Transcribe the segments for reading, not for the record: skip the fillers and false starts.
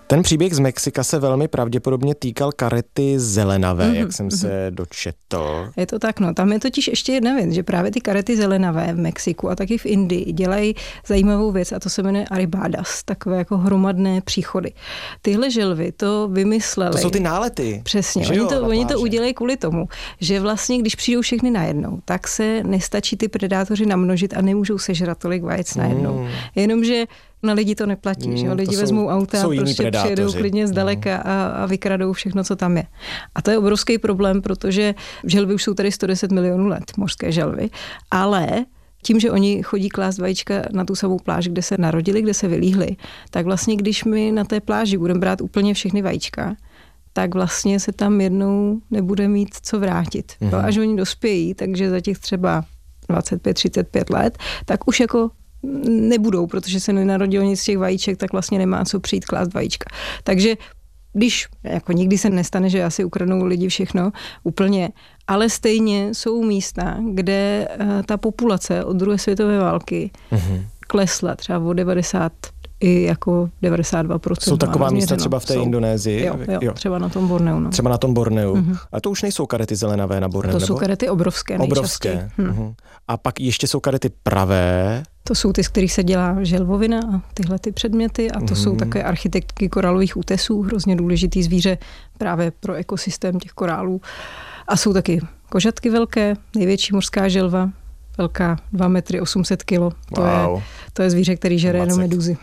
Ten příběh z Mexika se velmi pravděpodobně týkal karety zelenavé, jak jsem se dočetl. Je to tak, no. Tam je totiž ještě jedna věc, že právě ty karety zelenavé v Mexiku a taky v Indii dělají zajímavou věc a to se jmenuje arribadas, takové jako hromadné příchody. Tyhle želvy to vymysleli. To jsou ty nálety. Přesně, oni to udělají kvůli tomu, že vlastně, když přijdou všechny najednou, tak se nestačí ty predátoři namnožit a nemůžou sežrat tolik vajec najednou. Jenomže na lidi to neplatí, že lidi vezmou auta a prostě přijedou klidně zdaleka a vykradou všechno, co tam je. A to je obrovský problém, protože želvy už jsou tady 110 milionů let, mořské želvy, ale tím, že oni chodí klást vajíčka na tu samou pláž, kde se narodili, kde se vylíhli, tak vlastně, když my na té pláži budeme brát úplně všechny vajíčka, tak vlastně se tam jednou nebude mít co vrátit. Až oni dospějí, takže za těch třeba 25-35 let, tak už jako nebudou, protože se nenarodilo nic z těch vajíček, tak vlastně nemá co přijít klást vajíčka. Takže když, jako nikdy se nestane, že asi ukradnou lidi všechno úplně, ale stejně jsou místa, kde ta populace od druhé světové války klesla třeba o 90 i jako 92%. Jsou taková místa třeba v té Indonésii? Jo, třeba na tom Borneu. No. Třeba na tom Borneu. A to už nejsou karety zelenavé na Borneu, to jsou karety obrovské nejčastěji. A pak ještě jsou karety pravé. To jsou ty, z kterých se dělá želvovina a tyhle ty předměty a to jsou také architektky koralových útesů, hrozně důležitý zvíře právě pro ekosystém těch korálů. A jsou taky kožatky velké, největší mořská želva, velká 2 metry 800 kilo. To je zvíře, který žere jenom meduzy.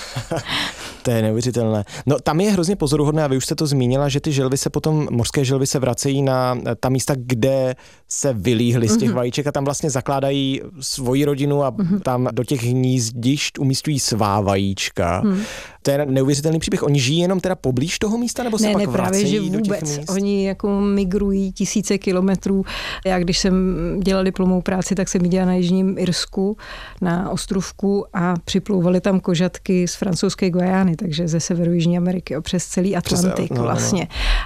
To je neuvěřitelné. No tam je hrozně pozoruhodné, a vy už jste to zmínila, že ty želvy se potom, mořské želvy se vracejí na ta místa, kde se vylíhly z těch vajíček a tam vlastně zakládají svoji rodinu a tam do těch hnízdišť umístují svá vajíčka. To je neuvěřitelný příběh. Oni žijí jenom teda poblíž toho místa, nebo se pak vracejí do těch míst? Oni jako migrují tisíce kilometrů. Já když jsem dělala diplomovou práci, tak jsem viděla na jižním Irsku, na ostrovku a připlouvaly tam kožatky z francouzské Guajány, takže ze severu Jižní Ameriky přes celý Atlantik vlastně.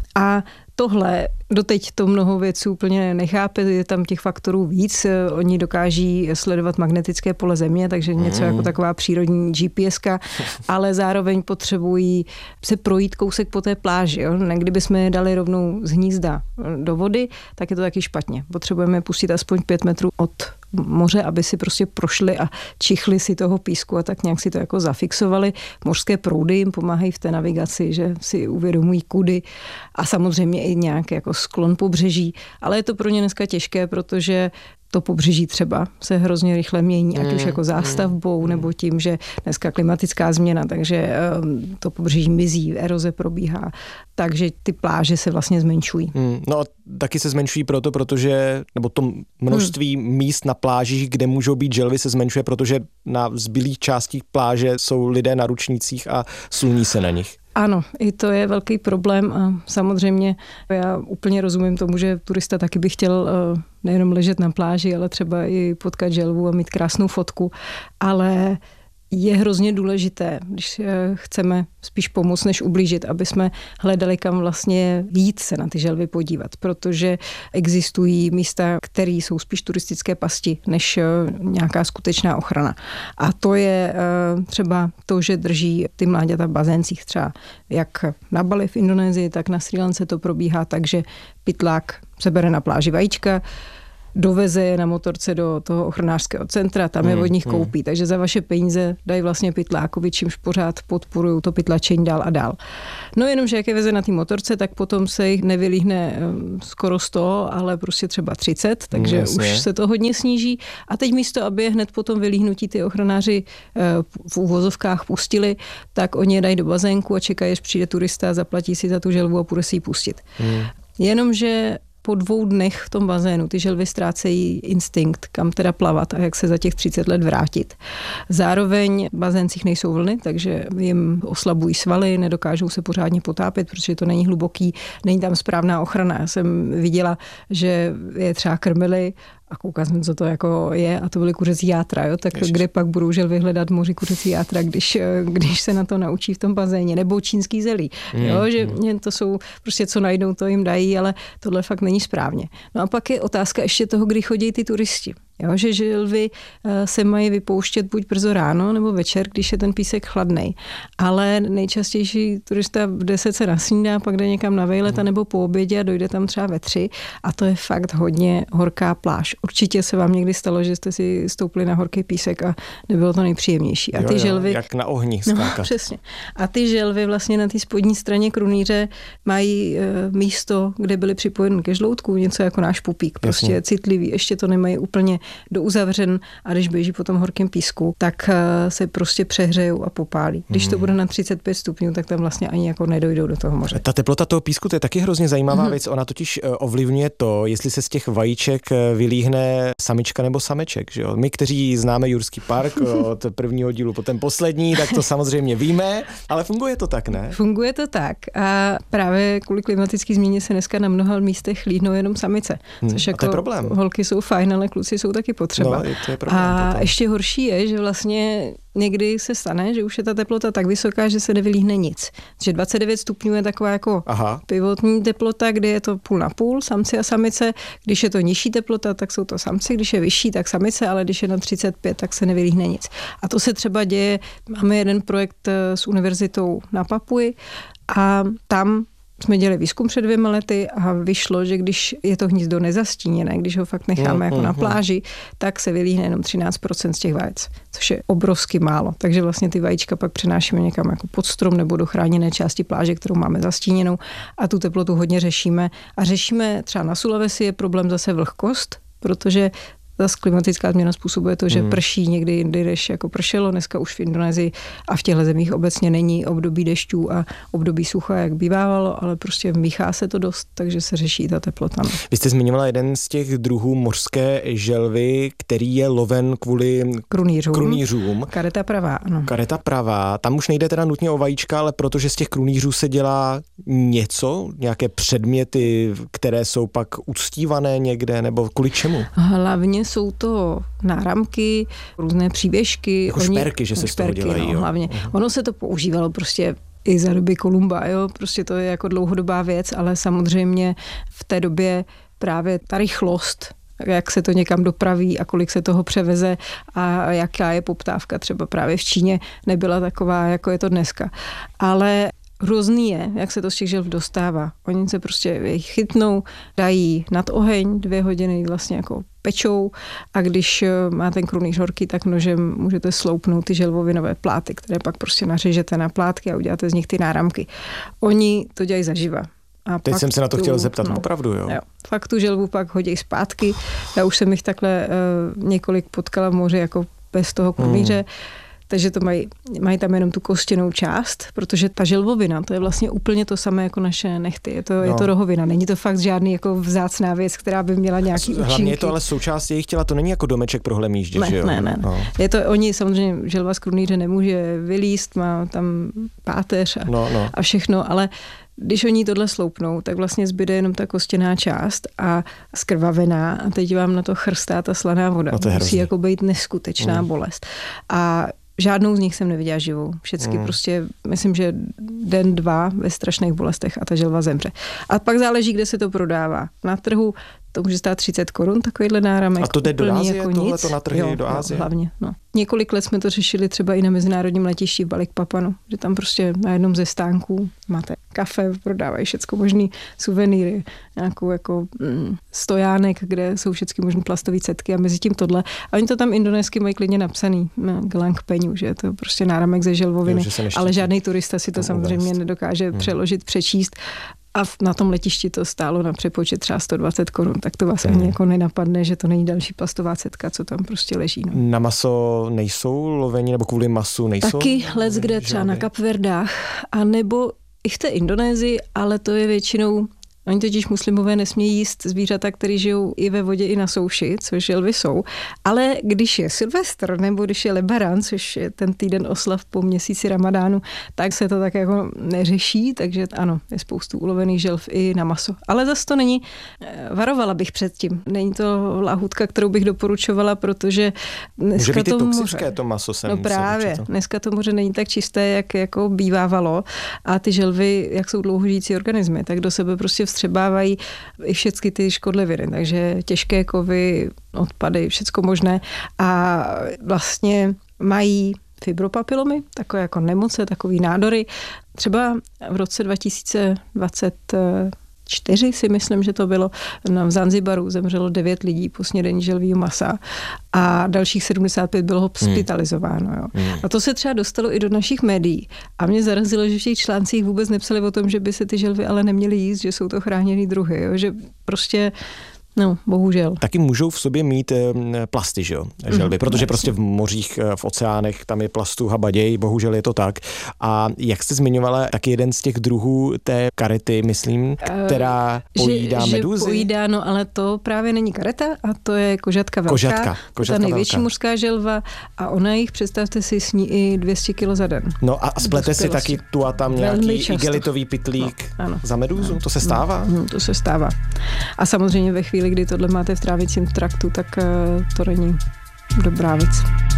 A tohle, doteď to mnoho věcí úplně nechápe, je tam těch faktorů víc, oni dokáží sledovat magnetické pole země, takže něco jako taková přírodní GPSka, ale zároveň potřebují se projít kousek po té pláži. Jo? Kdyby jsme je dali rovnou z hnízda do vody, tak je to taky špatně. Potřebujeme pustit aspoň 5 metrů od moře, aby si prostě prošli a čichli si toho písku a tak nějak si to jako zafixovali. Mořské proudy jim pomáhají v té navigaci, že si uvědomují kudy a samozřejmě i nějak jako sklon pobřeží, ale je to pro ně dneska těžké, protože to pobřeží třeba se hrozně rychle mění, ať už jako zástavbou, nebo tím, že dneska klimatická změna, takže to pobřeží mizí, eroze probíhá, takže ty pláže se vlastně zmenšují. No a taky se zmenšují protože, nebo to množství míst na plážích, kde můžou být želvy, se zmenšuje, protože na zbylých částích pláže jsou lidé na ručnících a sluní se na nich. Ano, i to je velký problém a samozřejmě já úplně rozumím tomu, že turista taky by chtěl nejenom ležet na pláži, ale třeba i potkat želvu a mít krásnou fotku, ale je hrozně důležité, když chceme spíš pomoct, než ublížit, aby jsme hledali, kam vlastně jít se na ty želvy podívat, protože existují místa, které jsou spíš turistické pasti, než nějaká skutečná ochrana. A to je třeba to, že drží ty mláďata v bazéncích třeba jak na Bali v Indonésii, tak na Srí Lance to probíhá tak, že pytlák sebere na pláži vajíčka, doveze je na motorce do toho ochranářského centra, tam je od nich koupí. Takže za vaše peníze dají vlastně pytlákovi, čímž pořád podporují to pytlačení dál a dál. No jenom, že jak je veze na té motorce, tak potom se jich nevylíhne skoro 100, ale prostě třeba 30, takže už se to hodně sníží. A teď místo, aby je hned potom vylíhnutí ty ochranáři v uvozovkách pustili, tak oni je dají do bazénku a čekají, až přijde turista, zaplatí si za tu želvu a půjde si ji pustit. Jenomže po 2 dnech v tom bazénu ty želvy ztrácejí instinkt, kam teda plavat a jak se za těch 30 let vrátit. Zároveň v bazéncích nejsou vlny, takže jim oslabují svaly, nedokážou se pořádně potápět, protože to není hluboký, není tam správná ochrana. Já jsem viděla, že je třeba krmili a koukala jsem, co to jako je, a to byly kuřecí játra, jo? Tak kde pak budou želvy hledat moři kuřecí játra, když se na to naučí v tom bazéně, nebo čínský zelí, jo? Že to jsou prostě, co najdou, to jim dají, ale tohle fakt není správně. No a pak je otázka ještě toho, kdy chodí ty turisti. Jo, že želvy se mají vypouštět buď brzo ráno nebo večer, když je ten písek chladnej. Ale nejčastější turista v 10 se nasnídá, pak jde někam na vejlet nebo po obědě a dojde tam třeba ve 3 a to je fakt hodně horká pláž. Určitě se vám někdy stalo, že jste si stoupli na horký písek a nebylo to nejpříjemnější. A ty želvy, jak na ohni skákat. No, přesně. A ty želvy vlastně na té spodní straně krunýře mají místo, kde byly připojeny ke žloutku, něco jako náš pupík, prostě citlivý, ještě to nemají úplně douzavřen a když běží po tom horkém písku, tak se prostě přehřejou a popálí. Když to bude na 35 stupňů, tak tam vlastně ani jako nedojdou do toho moře. Ta teplota toho písku, to je taky hrozně zajímavá věc. Ona totiž ovlivňuje to, jestli se z těch vajíček vylíhne samička nebo sameček. Že jo? My, kteří známe Jurský park od prvního dílu po ten poslední, tak to samozřejmě víme, ale funguje to tak, ne? Funguje to tak a právě kvůli klimatické změně se dneska na mnoha místech hlídnou jenom samice. Což jako to je problém. Holky jsou fajn, ale kluci jsou taky potřeba. No, to je problém, a ještě horší je, že vlastně někdy se stane, že už je ta teplota tak vysoká, že se nevylíhne nic. Že 29 stupňů je taková jako pivotní teplota, kdy je to půl na půl, samci a samice. Když je to nižší teplota, tak jsou to samci, když je vyšší, tak samice, ale když je na 35, tak se nevylíhne nic. A to se třeba děje, máme jeden projekt s univerzitou na Papui a tam jsme dělali výzkum před 2 lety a vyšlo, že když je to hnízdo nezastíněné, když ho fakt necháme jako na pláži, tak se vylíhne jenom 13% z těch vajec, což je obrovsky málo. Takže vlastně ty vajíčka pak přenášíme někam jako pod strom nebo do chráněné části pláže, kterou máme zastíněnou a tu teplotu hodně řešíme. A řešíme třeba na Sulawesi je problém zase vlhkost, protože zase klimatická změna způsobuje to, že prší někdy jindy, než jako pršelo. Dneska už v Indonésii a v těchto zemích obecně není období dešťů a období sucha, jak bývávalo, ale prostě míchá se to dost, takže se řeší ta teplota. Vy jste zmiňovala jeden z těch druhů mořské želvy, který je loven kvůli krunýřům. Kareta pravá, ano. Kareta pravá. Tam už nejde teda nutně o vajíčka, ale protože z těch krunýřů se dělá něco, nějaké předměty, které jsou pak uctívané někde, nebo kvůli čemu? Hlavně jsou to náramky, různé přívěšky. Jako šperky, že se z toho dělají. No, hlavně. Ono se to používalo prostě i za doby Kolumba, jo, prostě to je jako dlouhodobá věc, ale samozřejmě v té době právě ta rychlost, jak se to někam dopraví a kolik se toho převeze a jaká je poptávka třeba právě v Číně, nebyla taková, jako je to dneska. Ale hrozný je, jak se to z těch želv dostává. Oni se prostě chytnou, dají nad oheň 2 hodiny vlastně jako pečou a když má ten krunýř horký, tak nožem můžete sloupnout ty želvovinové pláty, které pak prostě nařežete na plátky a uděláte z nich ty náramky. Oni to dělají zaživa. A teď jsem se na to chtěl zeptat, opravdu, jo? Fakt tu želvu pak hodí zpátky. Já už jsem jich takhle několik potkala v moři jako bez toho krunýře. Takže to mají tam jenom tu kostěnou část, protože ta želvovina, to je vlastně úplně to samé jako naše nechty. Je to rohovina, není to fakt žádný jako vzácná věc, která by měla nějaký účinky. Hlavně je to ale součást jejich těla, to není jako domeček pro hlemýždě, že jo? Ne. No. Je to, oni samozřejmě, želva z krunýře nemůže vylízt, má tam páteř a všechno, ale když oni tohle sloupnou, tak vlastně zbyde jenom ta kostěná část a skrvavená a teď vám na to chrstá ta slaná voda. Musí jako být neskutečná bolest. A žádnou z nich jsem neviděla živou. Všechny prostě, myslím, že 1, 2 ve strašných bolestech a ta želva zemře. A pak záleží, kde se to prodává. Na trhu to může stát 30 korun, takovýhle náramek. A to jde do Asie, jako tohleto na trhy do Asie? Hlavně, no. Několik let jsme to řešili třeba i na mezinárodním letišti v Balikpapanu, že tam prostě na jednom ze stánků máte kafe, prodávají všecko možný suvenýry, nějakou jako stojánek, kde jsou všechny možný plastové cetky a mezi tím tohle. A oni to tam indonésky mají klidně napsaný, Gelang Peňu, že je to prostě náramek ze želvoviny, ale žádný turista si to samozřejmě nedokáže přeložit, přečíst. A na tom letišti to stálo na přepočet třeba 120 korun, tak to vás ani jako nenapadne, že to není další plastová cetka, co tam prostě leží. No. Na maso nejsou loveni, nebo kvůli masu nejsou? Taky leckde třeba na Kapverdách, a nebo i v té Indonésii, ale to je většinou. Oni totiž muslimové nesmějí jíst zvířata, které žijou i ve vodě, i na souši, což želvy jsou. Ale když je Silvestr nebo když je Lebaran, což je ten týden oslav po měsíci Ramadánu, tak se to tak jako neřeší, takže ano, je spoustu ulovených želv i na maso. Ale zase to není, varovala bych předtím. Není to lahutka, kterou bych doporučovala, protože dneska může být to toxické to maso sem. No právě, dneska to moře není tak čisté, jak jako bývávalo a ty želvy, jak jsou dlouhožijící organismy, tak do sebe prostě vstřebávají i všechny ty škodliviny, takže těžké kovy, odpady, všecko možné a vlastně mají fibropapilomy, takové jako nemoce, takové nádory. Třeba v roce 2024 si myslím, že to bylo, v Zanzibaru zemřelo 9 lidí po snědení želvýho masa a dalších 75 bylo hospitalizováno. Jo. A to se třeba dostalo i do našich médií. A mě zarazilo, že v těch článcích vůbec nepsali o tom, že by se ty želvy ale neměly jíst, že jsou to chráněný druhy. Jo. Že prostě no, bohužel. Taky můžou v sobě mít plasty, že jo, želvy, protože prostě v mořích, v oceánech tam je plastu habaděj, bohužel je to tak. A jak jste zmiňovala, tak jeden z těch druhů té karety, myslím, která pojídá medúzy. Že pojídá, no ale to právě není kareta a to je kožatka velká. Kožatka ta největší mořská želva a ona jich, představte si, sní i 200 kg za den. No a splete si taky tu a tam nějaký igelitový pytlík za medúzu? To se stává? To se stává. A samozřejmě ve chvíli, kdy tohle máte v trávicím traktu, tak to není dobrá věc.